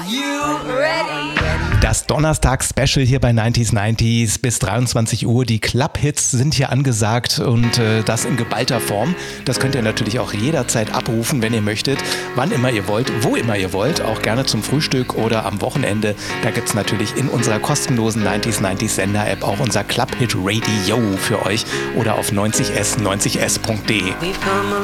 Das Donnerstag-Special hier bei 90s bis 23 Uhr. Die Club-Hits sind hier angesagt und das in geballter Form. Das könnt ihr natürlich auch jederzeit abrufen, wenn ihr möchtet. Wann immer ihr wollt, wo immer ihr wollt. Auch gerne zum Frühstück oder am Wochenende. Da gibt es natürlich in unserer kostenlosen 90s Sender-App auch unser Club-Hit Radio für euch oder auf 90s, 90s.de.